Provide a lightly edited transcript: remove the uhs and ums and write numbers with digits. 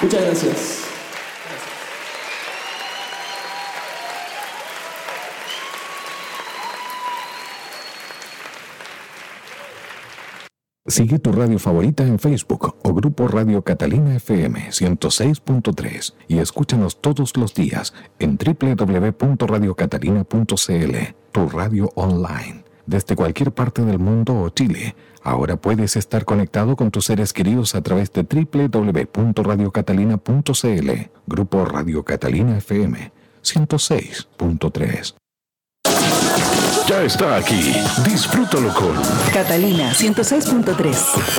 Muchas gracias. Sigue tu radio favorita en Facebook o Grupo Radio Catalina FM 106.3 y escúchanos todos los días en www.radiocatalina.cl, tu radio online. Desde cualquier parte del mundo o Chile, ahora puedes estar conectado con tus seres queridos a través de www.radiocatalina.cl, Grupo Radio Catalina FM 106.3. Ya está aquí. Disfrútalo con Catalina 106.3.